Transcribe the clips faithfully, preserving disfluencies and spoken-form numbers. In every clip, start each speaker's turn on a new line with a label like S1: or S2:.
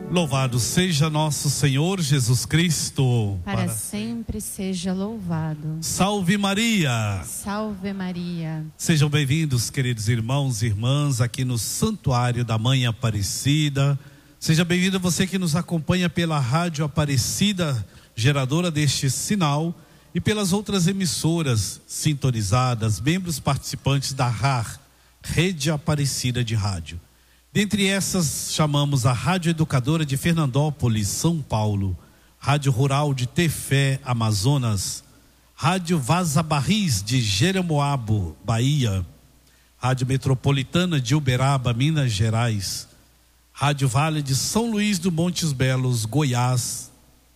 S1: Louvado seja nosso Senhor Jesus Cristo.
S2: Para, para sempre seja louvado.
S1: Salve Maria.
S2: Salve Maria.
S1: Sejam bem-vindos, queridos irmãos e irmãs, aqui no Santuário da Mãe Aparecida. Seja bem-vindo você que nos acompanha pela Rádio Aparecida, geradora deste sinal, e pelas outras emissoras sintonizadas, membros participantes da R A R, Rede Aparecida de Rádio. Dentre essas, chamamos a Rádio Educadora de Fernandópolis, São Paulo, Rádio Rural de Tefé, Amazonas, Rádio Vaza Barris de Jeremoabo, Bahia, Rádio Metropolitana de Uberaba, Minas Gerais, Rádio Vale de São Luís do Montes Belos, Goiás,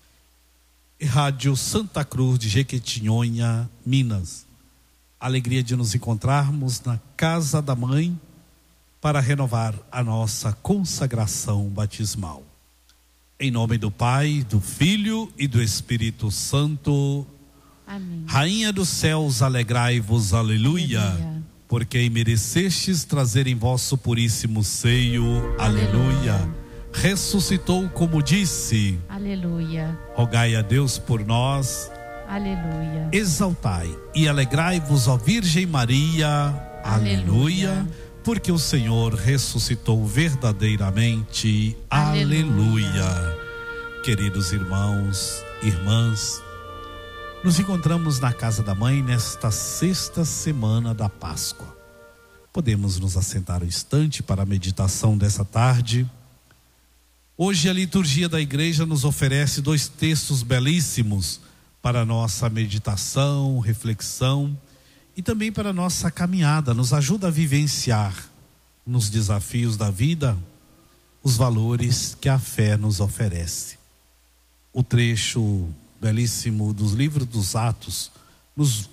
S1: e Rádio Santa Cruz de Jequitinhonha, Minas. Alegria de nos encontrarmos na Casa da Mãe para renovar a nossa consagração batismal. Em nome do Pai, do Filho e do Espírito Santo.
S2: Amém.
S1: Rainha dos céus, alegrai-vos, aleluia.
S2: Aleluia.
S1: Porque merecestes trazer em vosso puríssimo seio, aleluia. aleluia. Ressuscitou como disse,
S2: aleluia.
S1: Rogai a Deus por nós,
S2: aleluia.
S1: Exaltai e alegrai-vos, ó Virgem Maria, aleluia. aleluia. Porque o Senhor ressuscitou verdadeiramente, aleluia. aleluia. Queridos irmãos, irmãs, nos encontramos na Casa da Mãe nesta sexta semana da Páscoa. Podemos nos assentar um instante para a meditação dessa tarde. Hoje a liturgia da igreja nos oferece dois textos belíssimos para a nossa meditação, reflexão e também para a nossa caminhada. Nos ajuda a vivenciar nos desafios da vida os valores que a fé nos oferece. O trecho belíssimo dos livros dos Atos nos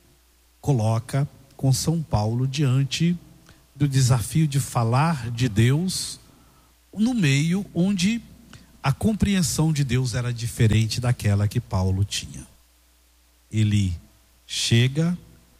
S1: coloca com São Paulo diante do desafio de falar de Deus no meio onde a compreensão de Deus era diferente daquela que Paulo tinha. Ele chega,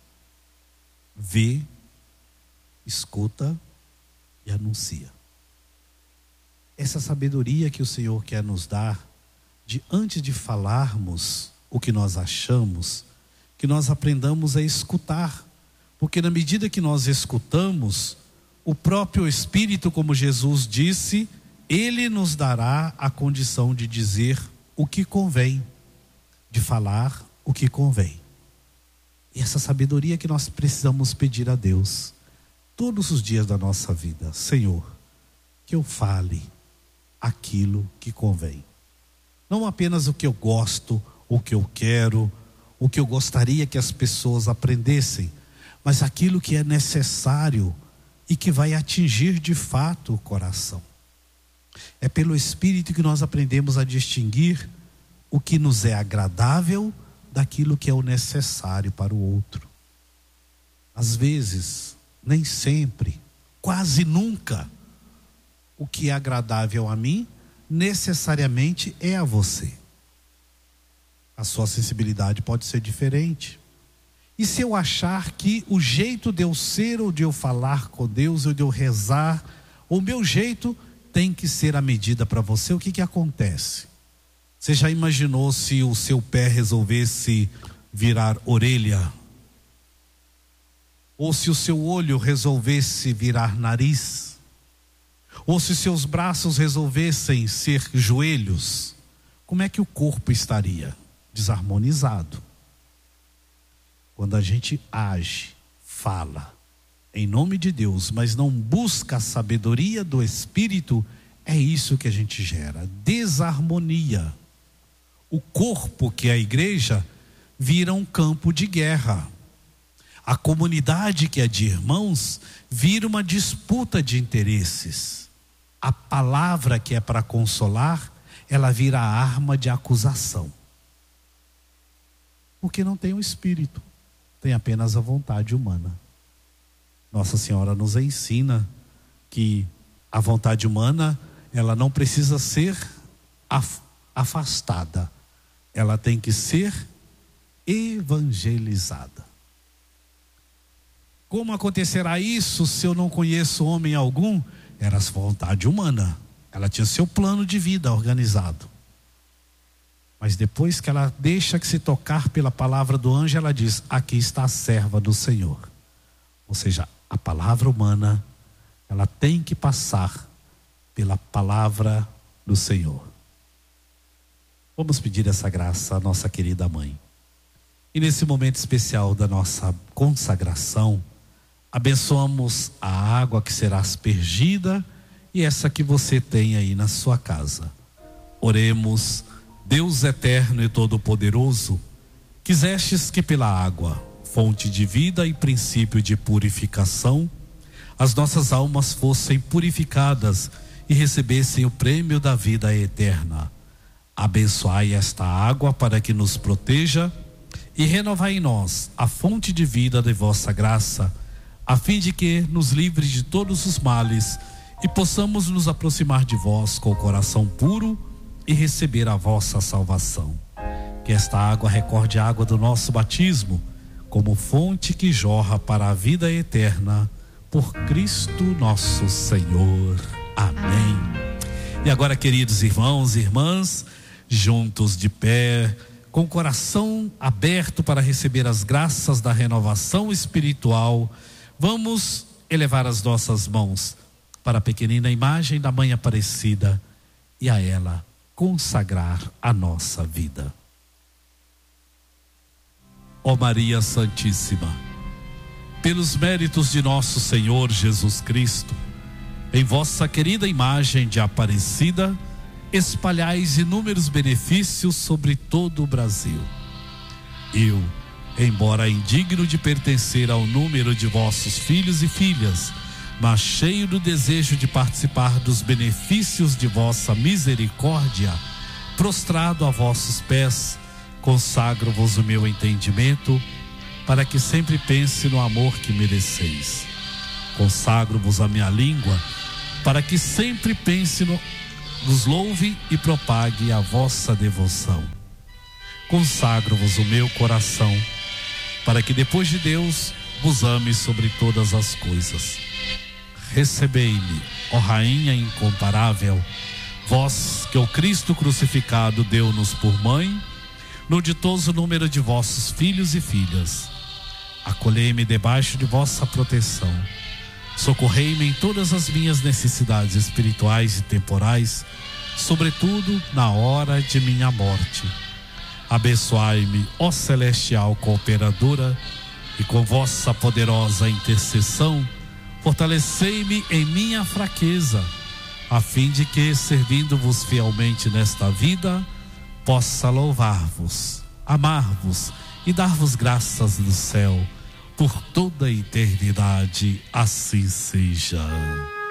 S1: vê, escuta e anuncia. Essa sabedoria que o Senhor quer nos dar, de antes de falarmos o que nós achamos, que nós aprendamos a escutar, porque na medida que nós escutamos, o próprio Espírito, como Jesus disse, Ele nos dará a condição de dizer o que convém, de falar o que convém. E essa sabedoria que nós precisamos pedir a Deus todos os dias da nossa vida. Senhor, que eu fale aquilo que convém. Não apenas o que eu gosto, o que eu quero, o que eu gostaria que as pessoas aprendessem, mas aquilo que é necessário e que vai atingir de fato o coração. É pelo Espírito que nós aprendemos a distinguir o que nos é agradável daquilo que é o necessário para o outro. Às vezes, nem sempre, quase nunca, o que é agradável a mim, necessariamente é a você. A sua sensibilidade pode ser diferente. E se eu achar que o jeito de eu ser, ou de eu falar com Deus, ou de eu rezar, o meu jeito tem que ser a medida para você, o que que acontece? Você já imaginou se o seu pé resolvesse virar orelha? Ou se o seu olho resolvesse virar nariz? Ou se seus braços resolvessem ser joelhos? Como é que o corpo estaria? Desarmonizado. Quando a gente age, fala em nome de Deus, mas não busca a sabedoria do Espírito, é isso que a gente gera, desarmonia. O corpo, que é a igreja, vira um campo de guerra. A comunidade, que é de irmãos, vira uma disputa de interesses. A palavra, que é para consolar, ela vira arma de acusação. Porque não tem o Espírito, tem apenas a vontade humana. Nossa Senhora nos ensina que a vontade humana, ela não precisa ser af- afastada, ela tem que ser evangelizada. Como acontecerá isso se eu não conheço homem algum? Era a vontade humana. Ela tinha seu plano de vida organizado. Mas depois que ela deixa que se tocar pela palavra do anjo, ela diz: aqui está a serva do Senhor. Ou seja, a palavra humana, ela tem que passar pela palavra do Senhor. Vamos pedir essa graça à nossa querida mãe. E nesse momento especial da nossa consagração, abençoamos a água que será aspergida e essa que você tem aí na sua casa. Oremos. Deus eterno e todo-poderoso, quisestes que pela água, fonte de vida e princípio de purificação, as nossas almas fossem purificadas e recebessem o prêmio da vida eterna. Abençoai esta água para que nos proteja e renovai em nós a fonte de vida de vossa graça, a fim de que nos livre de todos os males e possamos nos aproximar de vós com o coração puro e receber a vossa salvação. Que esta água recorde a água do nosso batismo, como fonte que jorra para a vida eterna, por Cristo nosso Senhor. Amém. E agora, queridos irmãos e irmãs, juntos de pé, com o coração aberto para receber as graças da renovação espiritual, vamos elevar as nossas mãos para a pequenina imagem da Mãe Aparecida e a ela consagrar a nossa vida. Ó Maria Santíssima, pelos méritos de nosso Senhor Jesus Cristo, em vossa querida imagem de Aparecida, espalhais inúmeros benefícios sobre todo o Brasil. Eu, embora indigno de pertencer ao número de vossos filhos e filhas, mas cheio do desejo de participar dos benefícios de vossa misericórdia, prostrado a vossos pés, consagro-vos o meu entendimento, para que sempre pense no amor que mereceis. Consagro-vos a minha língua, para que sempre pense no, vos louve e propague a vossa devoção. Consagro-vos o meu coração, para que depois de Deus vos ame sobre todas as coisas. Recebei-me, ó Rainha incomparável, vós que o Cristo crucificado deu-nos por mãe, no ditoso número de vossos filhos e filhas. Acolhei-me debaixo de vossa proteção. Socorrei-me em todas as minhas necessidades espirituais e temporais, sobretudo na hora de minha morte. Abençoai-me, ó celestial cooperadora, e com vossa poderosa intercessão, fortalecei-me em minha fraqueza, a fim de que, servindo-vos fielmente nesta vida, possa louvar-vos, amar-vos e dar-vos graças no céu, por toda a eternidade. Assim seja.